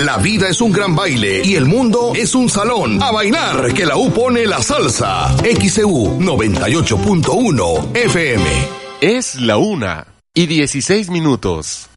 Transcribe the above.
La vida es un gran baile y el mundo es un salón. A bailar, que la U pone la salsa. XEU 98.1 FM. Es la 1:16.